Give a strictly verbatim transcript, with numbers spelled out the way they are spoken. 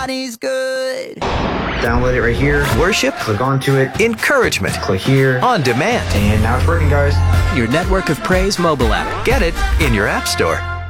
He's good. Download it right here. Worship, Click onto it. encouragement, Click here. on demand. And now it's working, guys. Your Network of Praise mobile app. Get it in your app store.